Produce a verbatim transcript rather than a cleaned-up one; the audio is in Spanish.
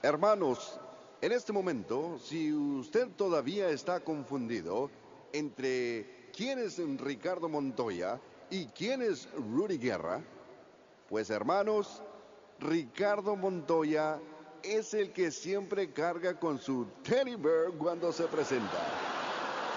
Hermanos, en este momento, si usted todavía está confundido entre quién es Ricardo Montoya y quién es Rudy Guerra, pues hermanos, Ricardo Montoya es el que siempre carga con su teddy bear cuando se presenta.